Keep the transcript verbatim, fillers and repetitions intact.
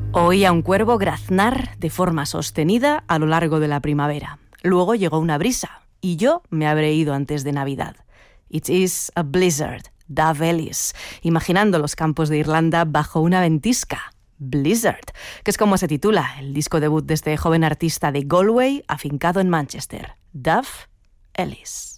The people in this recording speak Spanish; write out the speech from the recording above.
Oí a un cuervo graznar de forma sostenida a lo largo de la primavera. Luego llegó una brisa y yo me habré ido antes de Navidad. It is a blizzard, Dave Ellis, imaginando los campos de Irlanda bajo una ventisca. Blizzard, que es como se titula el disco debut de este joven artista de Galway afincado en Manchester, Dave Ellis.